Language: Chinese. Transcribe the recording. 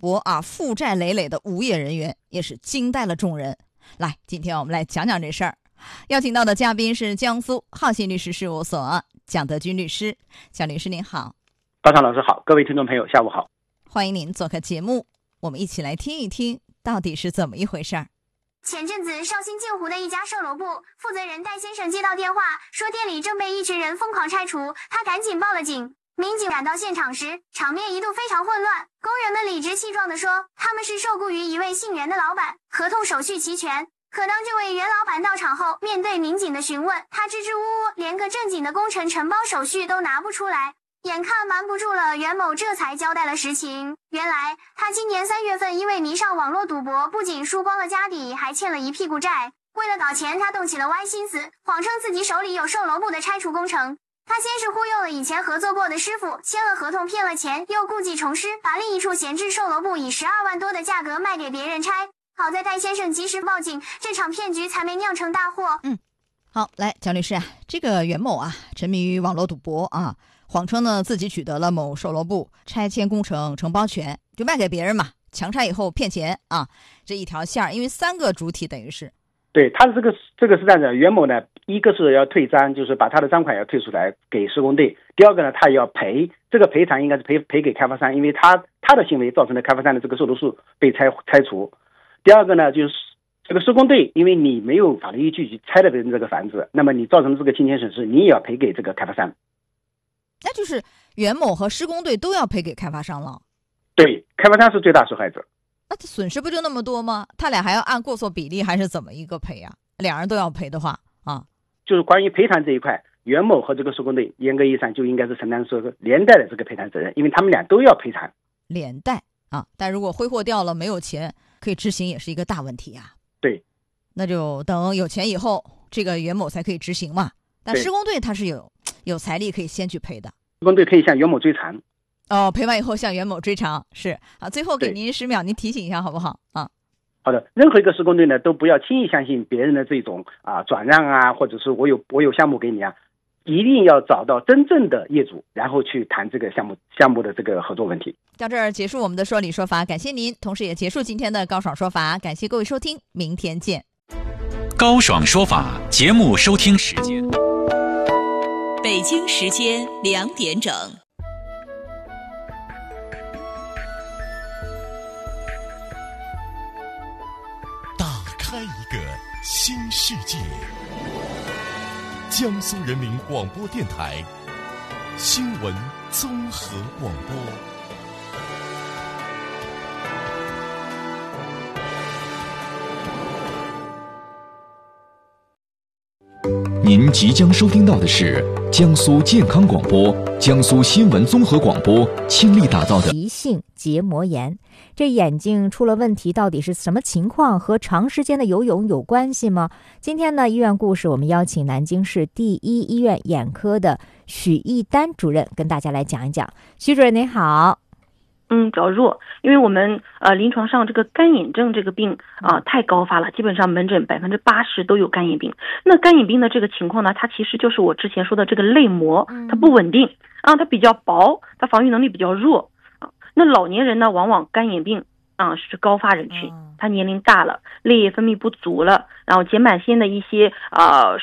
博啊，负债累累的无业人员也是惊呆了众人。来，今天我们来讲讲这事儿。邀请到的嘉宾是江苏浩信律师事务所蒋德军律师。蒋律师您好。 高畅老师好，各位听众朋友下午好。 欢迎您做客节目，我们一起来听一听到底是怎么一回事儿。 前阵子绍兴镜湖的一家售楼部负责人戴先生接到电话，说店里正被一群人疯狂拆除，他赶紧报了警。民警赶到现场时，场面一度非常混乱，工人们理直气壮地说他们是受雇于一位姓袁的老板，合同手续齐全。可当这位袁老板到场后，面对民警的询问，他支支吾吾，连个正经的工程承包手续都拿不出来。眼看瞒不住了，袁某这才交代了实情。原来他今年3月份因为迷上网络赌博，不仅输光了家底，还欠了一屁股债。为了搞钱，他动起了歪心思，谎称自己手里有售楼部的拆除工程。他先是忽悠了以前合作过的师傅，签了合同骗了钱，又故技重施，把另一处闲置售楼部以12万多的价格卖给别人拆。好在戴先生及时报警，这场骗局才没酿成大祸。 好，来，蒋律师啊，这个袁某啊，沉迷于网络赌博啊，谎称呢自己取得了某售楼部拆迁工程承包权，就卖给别人嘛，强拆以后骗钱啊，这一条线儿，因为3个主体等于是。 对，他的这个是这样的，袁某呢，一个是要退赃，就是把他的赃款要退出来给施工队；第二个呢，他要赔，这个赔偿应该是赔给开发商，因为他的行为造成了开发商的这个售楼数被拆除。第二个呢，就是这个施工队，因为你没有法律依据去拆了别人这个房子，那么你造成的这个金钱损失，你也要赔给这个开发商。 那就是袁某和施工队都要赔给开发商了。 对，开发商是最大受害者。 那损失不就那么多吗？他俩还要按过错比例还是怎么一个赔啊？两人都要赔的话啊， 就是关于赔偿这一块，袁某和这个施工队严格意义上就应该是承担连带的这个赔偿责任，因为他们俩都要赔偿。 连带啊，但如果挥霍掉了没有钱可以执行，也是一个大问题啊。 对， 那就等有钱以后，这个袁某才可以执行嘛。但施工队他是有财力可以先去赔的， 施工队可以向袁某追偿。 赔完以后向袁某追偿是啊。最后给您10秒，您提醒一下好不好啊？ 好的，任何一个施工队呢，都不要轻易相信别人的这种转让啊，或者是我有项目给你啊，一定要找到真正的业主，然后去谈这个项目的这个合作问题。 到这儿结束我们的说理说法，感谢您，同时也结束今天的高爽说法，感谢各位收听，明天见。 高爽说法节目收听时间： 北京时间2点整。 开一个新世界。江苏人民广播电台新闻综合广播。 您即将收听到的是江苏健康广播、江苏新闻综合广播倾力打造的急性结膜炎。这眼睛出了问题到底是什么情况？和长时间的游泳有关系吗？今天呢，医院故事我们邀请南京市第一医院眼科的许一丹主任跟大家来讲一讲。许主任您好。 比较弱，因为我们临床上这个干眼症这个病太高发了，基本上门诊80%都有干眼病。那干眼病的这个情况呢，它其实就是我之前说的这个泪膜它不稳定它比较薄，它防御能力比较弱那老年人呢，往往干眼病是高发人群，他年龄大了，泪液分泌不足了，然后睑板腺的一些